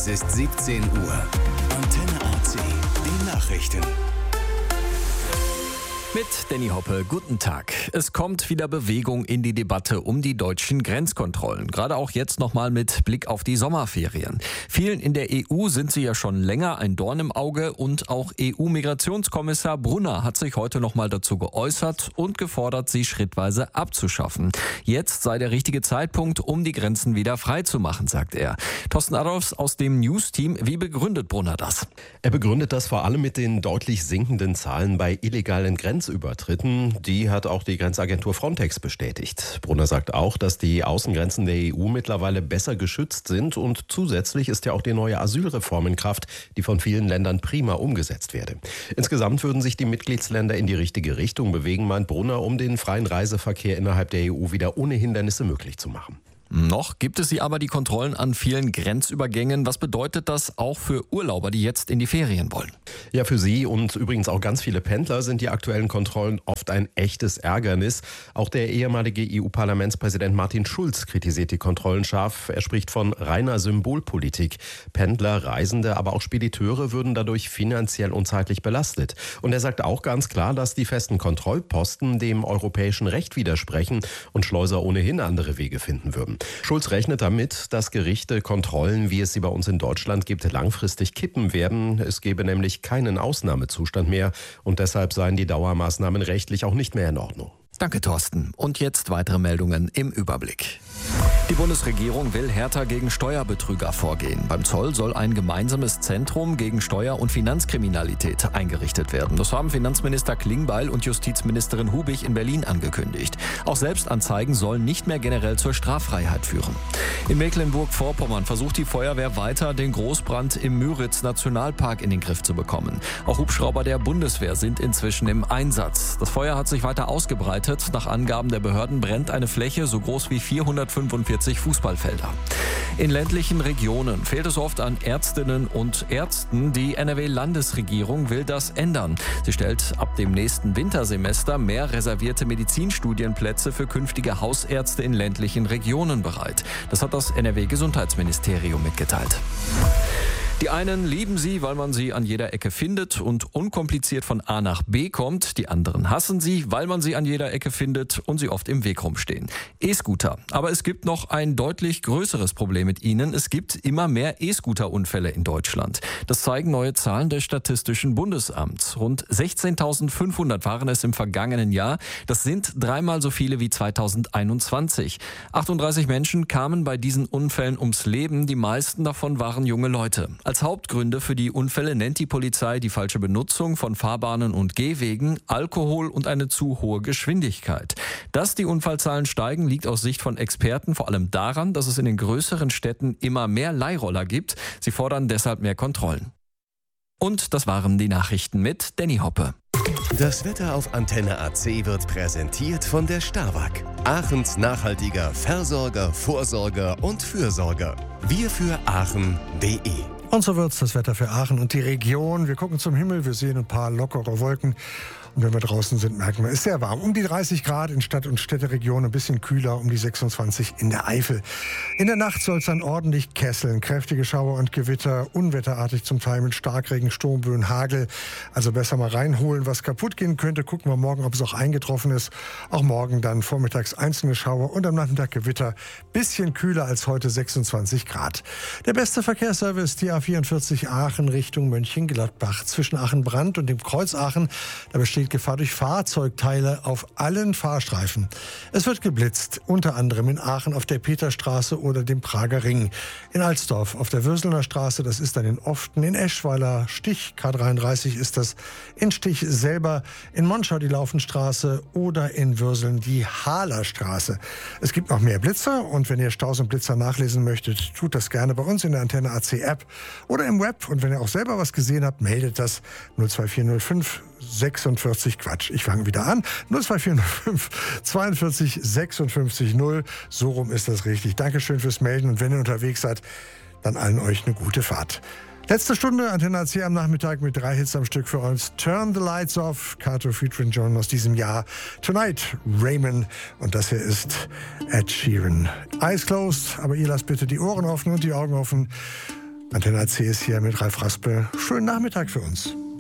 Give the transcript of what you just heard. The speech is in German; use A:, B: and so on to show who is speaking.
A: Es ist 17 Uhr. Antenne AC, die Nachrichten.
B: Mit Danny Hoppe, guten Tag. Es kommt wieder Bewegung in die Debatte um die deutschen Grenzkontrollen. Gerade auch jetzt nochmal mit Blick auf die Sommerferien. Vielen in der EU sind sie ja schon länger ein Dorn im Auge und auch EU-Migrationskommissar Brunner hat sich heute nochmal dazu geäußert und gefordert, sie schrittweise abzuschaffen. Jetzt sei der richtige Zeitpunkt, um die Grenzen wieder frei zu machen, sagt er. Thorsten Adolfs aus dem News-Team, wie begründet Brunner das?
C: Er begründet das vor allem mit den deutlich sinkenden Zahlen bei illegalen Grenzübertritten. Die hat auch die Grenzagentur Frontex bestätigt. Brunner sagt auch, dass die Außengrenzen der EU mittlerweile besser geschützt sind und zusätzlich ist ja auch die neue Asylreform in Kraft, die von vielen Ländern prima umgesetzt werde. Insgesamt würden sich die Mitgliedsländer in die richtige Richtung bewegen, meint Brunner, um den freien Reiseverkehr innerhalb der EU wieder ohne Hindernisse möglich zu machen.
B: Noch gibt es aber die Kontrollen an vielen Grenzübergängen. Was bedeutet das auch für Urlauber, die jetzt in die Ferien wollen?
C: Ja, für sie und übrigens auch ganz viele Pendler sind die aktuellen Kontrollen oft ein echtes Ärgernis. Auch der ehemalige EU-Parlamentspräsident Martin Schulz kritisiert die Kontrollen scharf. Er spricht von reiner Symbolpolitik. Pendler, Reisende, aber auch Spediteure würden dadurch finanziell und zeitlich belastet. Und er sagt auch ganz klar, dass die festen Kontrollposten dem europäischen Recht widersprechen und Schleuser ohnehin andere Wege finden würden. Schulz rechnet damit, dass Gerichte Kontrollen, wie es sie bei uns in Deutschland gibt, langfristig kippen werden. Es gebe nämlich keinen Ausnahmezustand mehr und deshalb seien die Dauermaßnahmen rechtlich auch nicht mehr in Ordnung.
B: Danke, Thorsten. Und jetzt weitere Meldungen im Überblick. Die Bundesregierung will härter gegen Steuerbetrüger vorgehen. Beim Zoll soll ein gemeinsames Zentrum gegen Steuer- und Finanzkriminalität eingerichtet werden. Das haben Finanzminister Klingbeil und Justizministerin Hubig in Berlin angekündigt. Auch Selbstanzeigen sollen nicht mehr generell zur Straffreiheit führen. In Mecklenburg-Vorpommern versucht die Feuerwehr weiter, den Großbrand im Müritz-Nationalpark in den Griff zu bekommen. Auch Hubschrauber der Bundeswehr sind inzwischen im Einsatz. Das Feuer hat sich weiter ausgebreitet. Nach Angaben der Behörden brennt eine Fläche so groß wie 445 Fußballfelder. In ländlichen Regionen fehlt es oft an Ärztinnen und Ärzten. Die NRW-Landesregierung will das ändern. Sie stellt ab dem nächsten Wintersemester mehr reservierte Medizinstudienplätze für künftige Hausärzte in ländlichen Regionen bereit. Das hat das NRW-Gesundheitsministerium mitgeteilt. Die einen lieben sie, weil man sie an jeder Ecke findet und unkompliziert von A nach B kommt. Die anderen hassen sie, weil man sie an jeder Ecke findet und sie oft im Weg rumstehen. E-Scooter. Aber es gibt noch ein deutlich größeres Problem mit ihnen. Es gibt immer mehr E-Scooter-Unfälle in Deutschland. Das zeigen neue Zahlen des Statistischen Bundesamts. Rund 16.500 waren es im vergangenen Jahr. Das sind dreimal so viele wie 2021. 38 Menschen kamen bei diesen Unfällen ums Leben. Die meisten davon waren junge Leute. Als Hauptgründe für die Unfälle nennt die Polizei die falsche Benutzung von Fahrbahnen und Gehwegen, Alkohol und eine zu hohe Geschwindigkeit. Dass die Unfallzahlen steigen, liegt aus Sicht von Experten vor allem daran, dass es in den größeren Städten immer mehr Leihroller gibt. Sie fordern deshalb mehr Kontrollen. Und das waren die Nachrichten mit Danny Hoppe.
A: Das Wetter auf Antenne AC wird präsentiert von der Starwag. Aachens nachhaltiger Versorger, Vorsorger und Fürsorger. Wir für Aachen.de.
D: Und so wird's das Wetter für Aachen und die Region. Wir gucken zum Himmel, wir sehen ein paar lockere Wolken. Und wenn wir draußen sind, merken wir, es ist sehr warm. Um die 30 Grad in Stadt- und Städteregionen, ein bisschen kühler, um die 26 in der Eifel. In der Nacht soll es dann ordentlich kesseln. Kräftige Schauer und Gewitter, unwetterartig zum Teil mit Starkregen, Sturmböen, Hagel. Also besser mal reinholen, was kaputt gehen könnte. Gucken wir morgen, ob es auch eingetroffen ist. Auch morgen dann vormittags einzelne Schauer und am Nachmittag Gewitter. Bisschen kühler als heute, 26 Grad. Der beste Verkehrsservice, die A44 Aachen Richtung Mönchengladbach. Zwischen Aachen-Brandt und dem Kreuz Aachen, da besteht Gefahr durch Fahrzeugteile auf allen Fahrstreifen. Es wird geblitzt, unter anderem in Aachen auf der Peterstraße oder dem Prager Ring. In Alsdorf auf der Würselener Straße, das ist dann in Often, in Eschweiler, Stich, K33 ist das, in Stich selber, in Monschau die Laufenstraße oder in Würseln die Hahlerstraße. Es gibt noch mehr Blitzer und wenn ihr Staus und Blitzer nachlesen möchtet, tut das gerne bei uns in der Antenne AC App oder im Web. Und wenn ihr auch selber was gesehen habt, meldet das 02405 46 Quatsch. Ich fange wieder an. 02405 42 56 0. So rum ist das richtig. Dankeschön fürs Melden. Und wenn ihr unterwegs seid, dann allen euch eine gute Fahrt. Letzte Stunde, Antenne AC am Nachmittag mit 3 Hits am Stück für uns. Turn the Lights Off, Kato featuring John aus diesem Jahr. Tonight, Raymond. Und das hier ist Ed Sheeran. Eyes closed, aber ihr lasst bitte die Ohren offen und die Augen offen. Antenne AC ist hier mit Ralf Raspe. Schönen Nachmittag für uns.